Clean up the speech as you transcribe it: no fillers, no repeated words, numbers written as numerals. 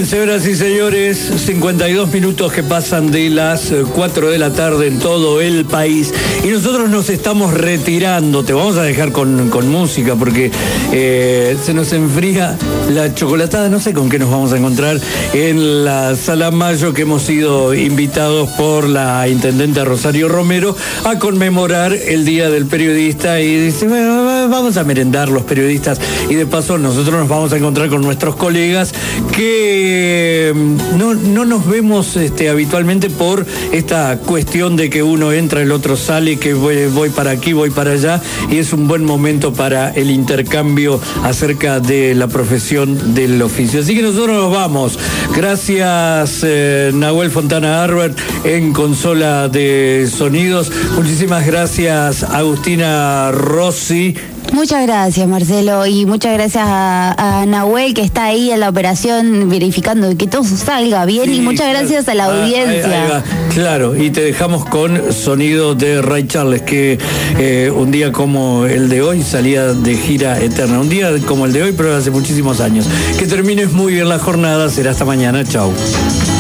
Señoras y señores, 52 minutos que pasan de las 4 de la tarde en todo el país y nosotros nos estamos retirando. Te vamos a dejar con música porque se nos enfría la chocolatada. No sé con qué nos vamos a encontrar en la Sala Mayo, que hemos sido invitados por la intendente Rosario Romero a conmemorar el Día del Periodista, y dice, bueno, vamos a merendar los periodistas y de paso nosotros nos vamos a encontrar con nuestros colegas que no nos vemos habitualmente por esta cuestión de que uno entra, el otro sale, que voy para aquí, voy para allá, y es un buen momento para el intercambio acerca de la profesión del oficio. Así que nosotros nos vamos. Gracias Nahuel Fontana Arbert en consola de sonidos. Muchísimas gracias Agustina Rossi. Muchas gracias, Marcelo, y muchas gracias a Nahuel, que está ahí en la operación verificando que todo salga bien, sí, y muchas gracias a la audiencia. Ahí claro, y te dejamos con sonido de Ray Charles, que un día como el de hoy salía de gira eterna. Un día como el de hoy, pero hace muchísimos años. Que termines muy bien la jornada, será hasta mañana, chau.